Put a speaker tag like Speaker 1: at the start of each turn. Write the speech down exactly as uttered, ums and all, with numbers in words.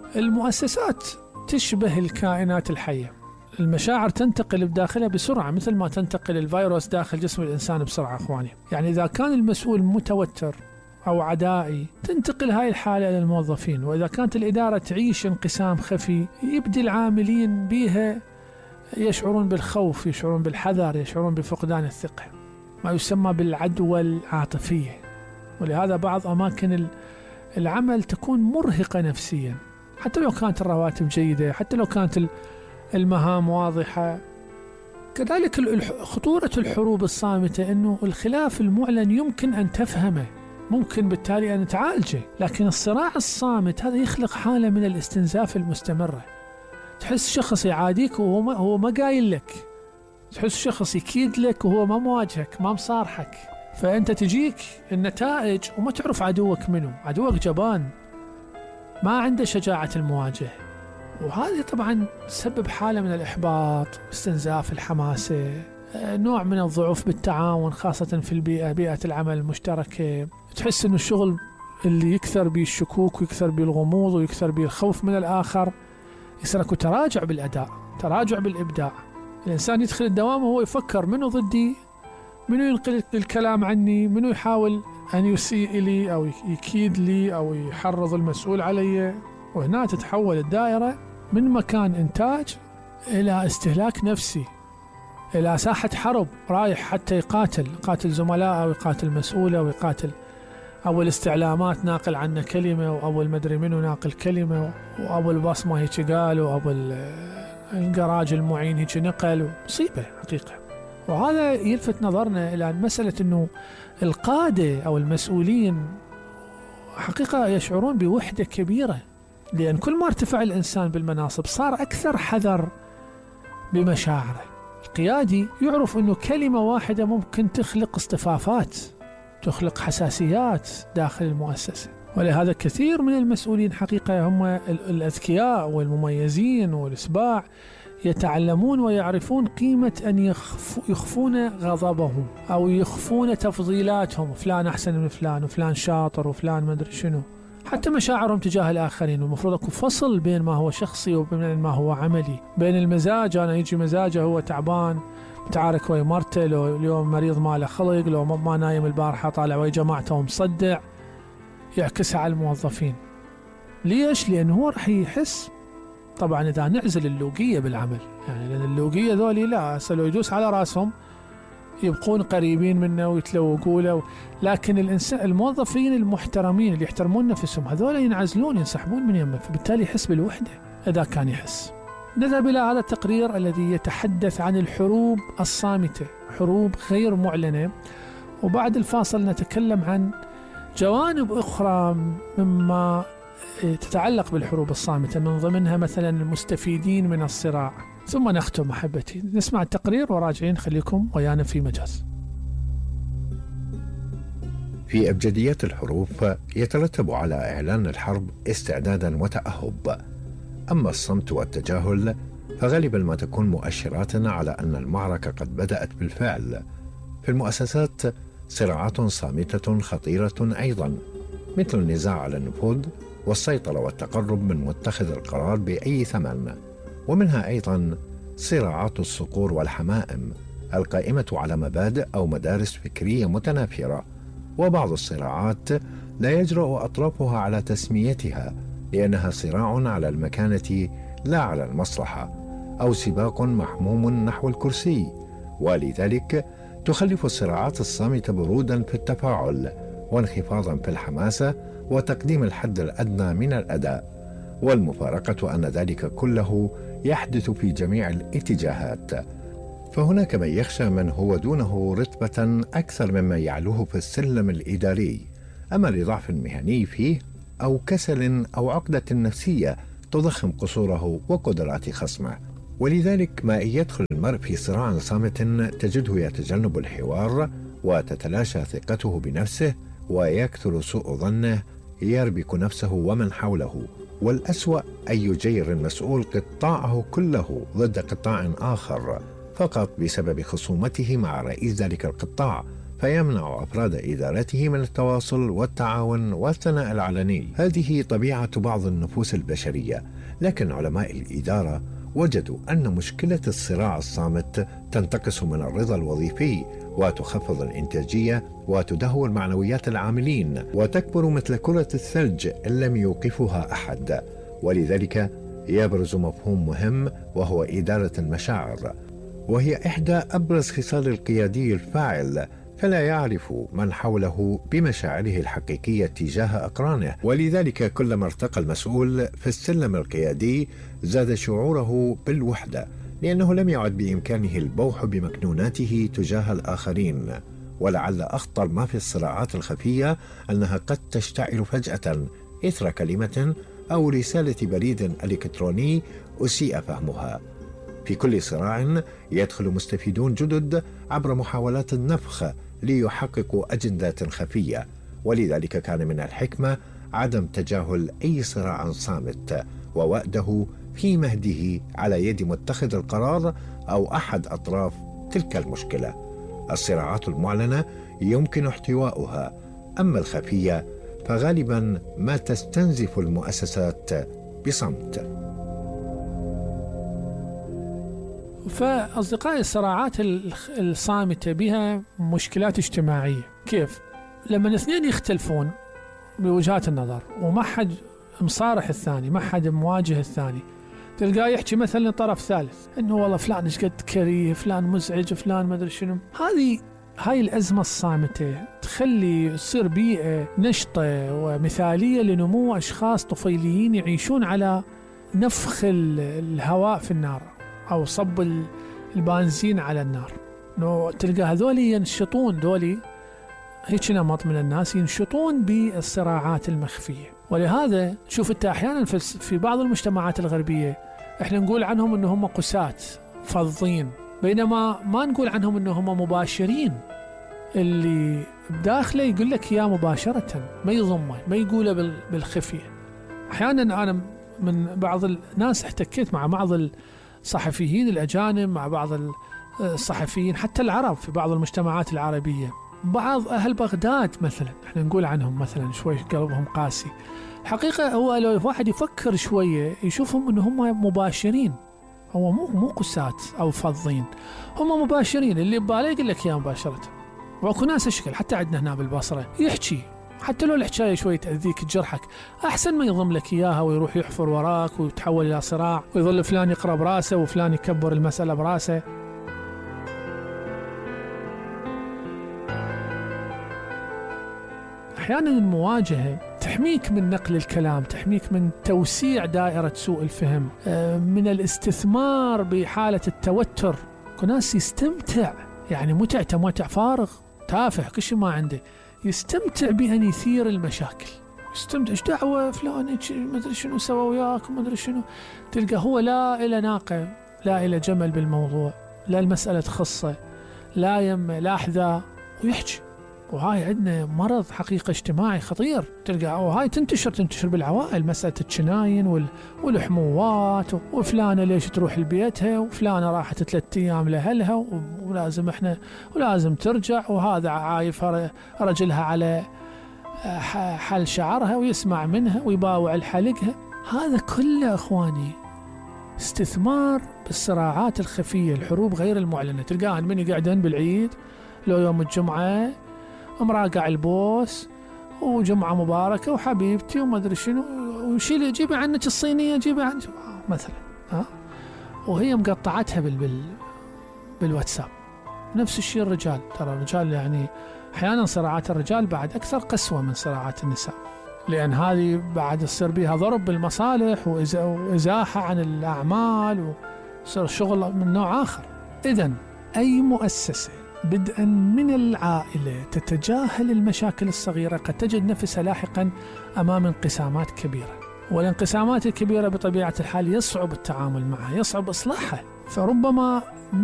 Speaker 1: المؤسسات تشبه الكائنات الحية، المشاعر تنتقل بداخلها بسرعة مثل ما تنتقل الفيروس داخل جسم الإنسان بسرعة أخواني. يعني إذا كان المسؤول متوتر أو عدائي تنتقل هاي الحالة إلى الموظفين، وإذا كانت الإدارة تعيش انقسام خفي يبدي العاملين بها يشعرون بالخوف، يشعرون بالحذر، يشعرون بفقدان الثقة، ما يسمى بالعدوى العاطفية. ولهذا بعض أماكن العمل تكون مرهقة نفسيا، حتى لو كانت الرواتب جيدة، حتى لو كانت المهام واضحة. كذلك خطورة الحروب الصامتة أنه الخلاف المعلن يمكن أن تفهمه، ممكن بالتالي أن تعالجه، لكن الصراع الصامت هذا يخلق حالة من الاستنزاف المستمرة. تحس شخص يعاديك وهو ما هو ما قايل لك، تحس شخص يكيد لك وهو ما مواجهك، ما مصارحك، فأنت تجيك النتائج وما تعرف عدوك منه. عدوك جبان ما عنده شجاعة المواجهة، وهذه طبعا تسبب حالة من الإحباط، استنزاف الحماسة، نوع من الضعف بالتعاون خاصة في البيئة، بيئة العمل المشتركة. تحس أن الشغل اللي يكثر به الشكوك ويكثر به الغموض ويكثر به الخوف من الآخر يصير اكو تراجع بالأداء، تراجع بالإبداع. الإنسان يدخل الدوام وهو يفكر منو ضدي، منو ينقل الكلام عني، منو يحاول أن يسيء لي أو يكيد لي أو يحرض المسؤول علي. وهنا تتحول الدائرة من مكان إنتاج إلى استهلاك نفسي، إلى ساحة حرب، رايح حتى يقاتل، يقاتل زملاء أو يقاتل مسؤولة ويقاتل أول استعلامات ناقل عنه كلمة، وأول مدري منه ناقل كلمة، وأول بصمة هيك قال، وأول الجراج المعين هيك نقل. مصيبة حقيقة. وهذا يلفت نظرنا إلى مسألة أنه القادة أو المسؤولين حقيقة يشعرون بوحدة كبيرة، لأن كل ما ارتفع الإنسان بالمناصب صار أكثر حذر بمشاعره. القيادي يعرف أنه كلمة واحدة ممكن تخلق اصطفافات، تخلق حساسيات داخل المؤسسة. ولهذا كثير من المسؤولين حقيقة هم الأذكياء والمميزين والإسباع يتعلمون ويعرفون قيمة أن يخفون غضبهم أو يخفون تفضيلاتهم، فلان أحسن من فلان، وفلان شاطر، وفلان ما أدري شنو، حتى مشاعرهم تجاه الآخرين. والمفروض أكو فصل بين ما هو شخصي وبين ما هو عملي، بين المزاج، أنا يجي مزاجه هو تعبان متعارك ويا مرته، لو اليوم مريض ماله خلق، لو ما نايم البارحة طالع ويا جماعته ومصدع، يعكسها على الموظفين. ليش؟ لأنه هو رح يحس. طبعا إذا نعزل اللوقية بالعمل، يعني لأن اللوقية ذولي لا لو يدوس على راسهم يبقون قريبين منه ويتلوقوا له، لكن الإنسان الموظفين المحترمين اللي يحترمون نفسهم هذول ينعزلون، ينسحبون من يمه، فبالتالي يحس بالوحدة إذا كان يحس. نذهب إلى هذا التقرير الذي يتحدث عن الحروب الصامتة، حروب غير معلنة، وبعد الفاصل نتكلم عن جوانب أخرى مما تتعلق بالحروب الصامتة، من ضمنها مثلا المستفيدين من الصراع. ثم نختم محبتي، نسمع التقرير وراجعين، خليكم ويانا في مجاز.
Speaker 2: في أبجديات الحروب يترتب على إعلان الحرب استعدادا وتأهب، أما الصمت والتجاهل فغالبا ما تكون مؤشرات على أن المعركة قد بدأت بالفعل. في المؤسسات صراعات صامتة خطيرة أيضا، مثل النزاع على النفوذ والسيطرة والتقرب من متخذ القرار بأي ثمن، ومنها أيضا صراعات الصقور والحمائم القائمة على مبادئ أو مدارس فكرية متنافرة. وبعض الصراعات لا يجرؤ أطرافها على تسميتها لأنها صراع على المكانة لا على المصلحة، أو سباق محموم نحو الكرسي، ولذلك تخلف الصراعات الصامتة برودا في التفاعل وانخفاضا في الحماسة وتقديم الحد الأدنى من الأداء. والمفارقة أن ذلك كله يحدث في جميع الاتجاهات، فهناك من يخشى من هو دونه رتبة أكثر مما يعلوه في السلم الإداري، أما لضعف مهني فيه أو كسل أو عقدة نفسية تضخم قصوره وقدرات خصمه. ولذلك ما إن يدخل المرء في صراع صامت تجده يتجنب الحوار وتتلاشى ثقته بنفسه ويكثر سوء ظنه، يربك نفسه ومن حوله. والأسوأ أن يجير المسؤول قطاعه كله ضد قطاع آخر فقط بسبب خصومته مع رئيس ذلك القطاع، فيمنع أفراد إدارته من التواصل والتعاون والثناء العلني. هذه طبيعة بعض النفوس البشرية، لكن علماء الإدارة وجدوا أن مشكلة الصراع الصامت تنتقص من الرضا الوظيفي وتخفض الإنتاجية وتدهور معنويات العاملين وتكبر مثل كرة الثلج إن لم يوقفها أحد. ولذلك يبرز مفهوم مهم وهو إدارة المشاعر، وهي إحدى أبرز خصال القيادي الفاعل، فلا يعرف من حوله بمشاعره الحقيقية تجاه أقرانه. ولذلك كلما ارتقى المسؤول في السلم القيادي زاد شعوره بالوحدة، لأنه لم يعد بإمكانه البوح بمكنوناته تجاه الآخرين. ولعل أخطر ما في الصراعات الخفية أنها قد تشتعل فجأة إثر كلمة أو رسالة بريد إلكتروني أسيء فهمها. في كل صراع يدخل مستفيدون جدد عبر محاولات النفخ ليحققوا أجندات خفية، ولذلك كان من الحكمة عدم تجاهل أي صراع صامت ووأده في مهده على يد متخذ القرار أو أحد أطراف تلك المشكلة. الصراعات المعلنة يمكن احتوائها، أما الخفية فغالبا ما تستنزف المؤسسات بصمت.
Speaker 1: فأصدقائي، الصراعات الصامتة بها مشكلات اجتماعية. كيف؟ لما الاثنين يختلفون بوجهات النظر وما حد مصارح الثاني، ما حد مواجه الثاني، تلقاه يحكي مثلا طرف ثالث انه والله فلان ايش قد كريه، فلان مزعج، فلان ما ادري شنو. هذه هاي الأزمة الصامتة تخلي تصير بيئة نشطة ومثالية لنمو أشخاص طفيليين يعيشون على نفخ الهواء في النار أو صب البنزين على النار. إنه تلقى هذولي ينشطون، ذولي هيك نمط من الناس ينشطون بالصراعات المخفية. ولهذا تشوف أنت أحيانا في بعض المجتمعات الغربية إحنا نقول عنهم أنهم قساة فظين، بينما ما نقول عنهم أنهم مباشرين. اللي بداخله يقول لك يا مباشرة، ما يضمه، ما يقوله بالخفية. أحيانا أنا من بعض الناس احتكيت مع بعض الصحفيين الأجانب، مع بعض الصحفيين حتى العرب في بعض المجتمعات العربية، بعض أهل بغداد مثلا احنا نقول عنهم مثلا شوي قلبهم قاسي. حقيقة هو لو واحد يفكر شوية يشوفهم أنهم مباشرين، هو مو مو قساة أو فظين، هم مباشرين. اللي بباله يقول لك يا مباشرة. واكو ناس اشكال حتى عندنا هنا بالبصرة يحكي حتى لو الحكاية شوي تأذيك تجرحك، أحسن ما يضم لك إياها ويروح يحفر وراك ويتحول إلى صراع ويظل فلان يقرأ براسه وفلان يكبر المسألة براسه. أحيانا المواجهة تحميك من نقل الكلام، تحميك من توسيع دائرة سوء الفهم، من الاستثمار بحالة التوتر. ناس يستمتع، يعني متع تمتع فارغ تافه كل شيء ما عنده، يستمتع بأن يثير المشاكل، يستمتع. ايش دعوة فلان ما ادري شنو سوى وياك ما ادري شنو. تلقى هو لا إلى ناقة لا إلى جمل بالموضوع، لا المسألة تخصه، لا يم لا حذا ويحكي. وهاي عندنا مرض حقيقة اجتماعي خطير. تلقى وهاي تنتشر تنتشر بالعوائل، مسألة الشناين والحموات، وفلانة ليش تروح لبيتها، وفلانة راحت ثلاثة أيام لأهلها ولازم إحنا ولازم ترجع، وهذا عايف رجلها على حل شعرها ويسمع منها ويباوع الحلقها. هذا كله أخواني استثمار بالصراعات الخفية، الحروب غير المعلنة. تلقاهن من يقعدن بالعيد لو يوم الجمعة مراقع البوس وجمعة مباركة وحبيبتي وما أدري شنو، وشيلي جيبي عنك الصينية جيبي عنك مثلا، ها، وهي مقطعتها بال بال بالواتساب. نفس الشيء الرجال، ترى الرجال يعني أحيانا صراعات الرجال بعد أكثر قسوة من صراعات النساء، لأن هذه بعد يصير بها ضرب بالمصالح وإزاحة عن الأعمال وصير شغل من نوع آخر. إذن أي مؤسسة بدءا من العائلة تتجاهل المشاكل الصغيرة قد تجد نفسها لاحقا أمام انقسامات كبيرة، والانقسامات الكبيرة بطبيعة الحال يصعب التعامل معها، يصعب إصلاحها. فربما